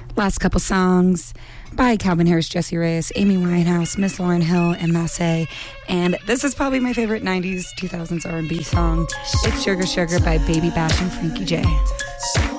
Last couple songs by Calvin Harris, Jessie Reyes, Amy Winehouse, Miss Lauryn Hill, and Massey. And this is probably my favorite 90s, 2000s R&B song. It's Sugar Sugar by Baby Bash and Frankie J.